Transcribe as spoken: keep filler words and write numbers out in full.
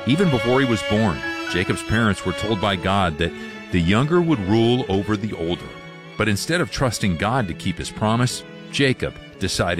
Even before he was born, Jacob's parents were told by God that the younger would rule over the older. But instead of trusting God to keep his promise, Jacob decided